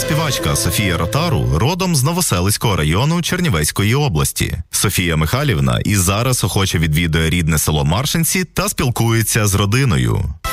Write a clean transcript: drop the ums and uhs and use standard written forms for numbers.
співачка Софія Ротару родом з Новоселицького району Чернівецької області. Софія Михайлівна і зараз охоче відвідує рідне село Маршинці та спілкується з родиною.